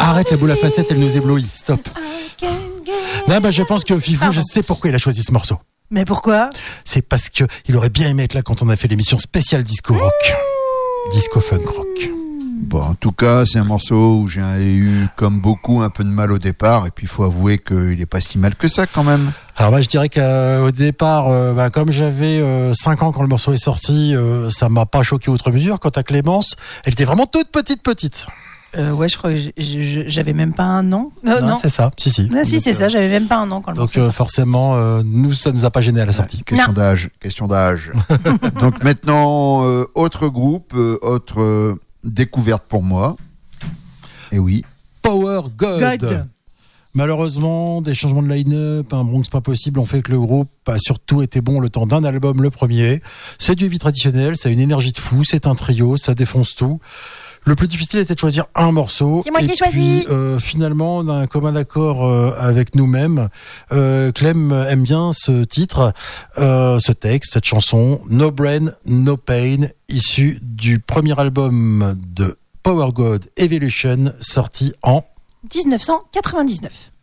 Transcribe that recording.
Arrête la boule à facettes, elle nous éblouit. Stop. Non, je pense que Fifou, je sais pourquoi il a choisi ce morceau. Mais pourquoi ? C'est parce que il aurait bien aimé être là quand on a fait l'émission spéciale disco rock. Disco funk rock. Bon, en tout cas, c'est un morceau où j'ai eu, comme beaucoup, un peu de mal au départ. Et puis, il faut avouer qu'il n'est pas si mal que ça, quand même. Alors, je dirais qu'au départ, comme j'avais 5 ans quand le morceau est sorti, ça m'a pas choqué outre mesure. Quant à Clémence, elle était vraiment toute petite. Ouais, je crois que j'avais même pas un an. Non. C'est ça, si. Ah, si, c'est ça, j'avais même pas un an quand le morceau est sorti. Forcément, nous, ça nous a pas gêné à la sortie. Question d'âge. Donc maintenant, autre groupe, autre découverte pour moi. Et oui. Power God. Malheureusement, des changements de line-up, un Bronx pas possible, ont fait que le groupe a surtout été bon le temps d'un album, le premier. C'est du heavy traditionnel, ça a une énergie de fou, c'est un trio, ça défonce tout. Le plus difficile était de choisir un morceau. C'est moi qui ai choisi. Finalement, on a un commun accord avec nous-mêmes. Clem aime bien ce titre, ce texte, cette chanson, No Brain, No Pain, issu du premier album de Power God, Evolution, sorti en 1999.